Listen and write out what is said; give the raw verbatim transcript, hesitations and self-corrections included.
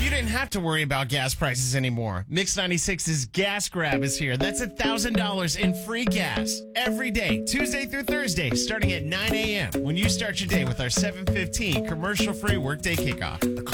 you didn't have to worry about gas prices anymore. Mix ninety-six's Gas Grab is here. That's one thousand dollars in free gas every day, Tuesday through Thursday, starting at nine a.m. when you start your day with our seven fifteen commercial-free workday kickoff.